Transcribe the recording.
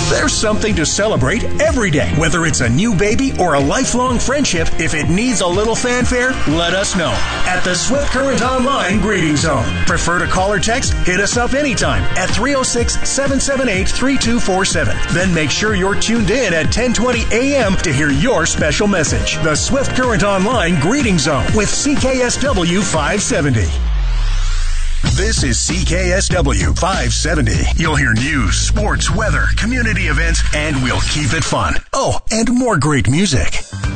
There's something to celebrate every day. Whether it's a new baby or a lifelong friendship, if it needs a little fanfare, let us know. At the Swift Current Online Greeting Zone. Prefer to call or text? Hit us up anytime at 306-778-3247. Then make sure you're tuned in at 10:20 a.m. to hear your special message. The Swift Current Online Greeting Zone with CKSW 570. This is CKSW 570. You'll hear news, sports, weather, community events, and we'll keep it fun. Oh, and more great music.